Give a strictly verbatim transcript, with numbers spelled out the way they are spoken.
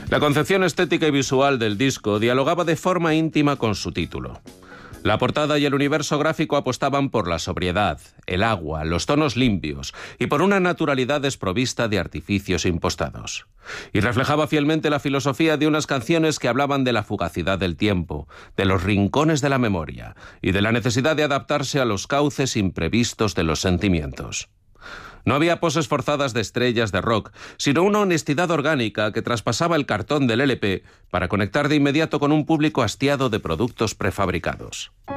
La concepción estética y visual del disco dialogaba de forma íntima con su título. La portada y el universo gráfico apostaban por la sobriedad, el agua, los tonos limpios y por una naturalidad desprovista de artificios impostados. Y reflejaba fielmente la filosofía de unas canciones que hablaban de la fugacidad del tiempo, de los rincones de la memoria y de la necesidad de adaptarse a los cauces imprevistos de los sentimientos. No había poses forzadas de estrellas de rock, sino una honestidad orgánica que traspasaba el cartón del L P para conectar de inmediato con un público hastiado de productos prefabricados.